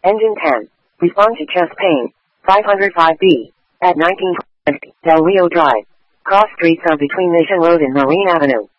Engine 10. Respond to chest pain. 505B. At 1920 Del Rio Drive. Cross streets of between Mission Road and Marine Avenue.